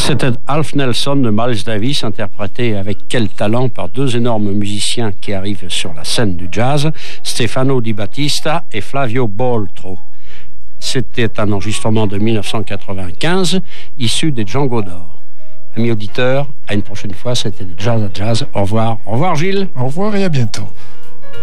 C'était Alf Nelson de Miles Davis, interprété avec quel talent par deux énormes musiciens qui arrivent sur la scène du jazz, Stefano Di Battista et Flavio Boltro. C'était un enregistrement de 1995, issu des Django d'Or. Amis auditeurs, à une prochaine fois, c'était Jazz à Jazz. Au revoir. Au revoir Gilles. Au revoir et à bientôt.